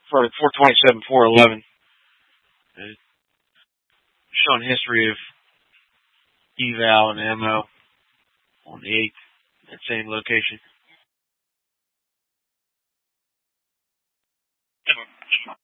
for 427, 411. Showing history of eval and ammo on the 8th, that same location.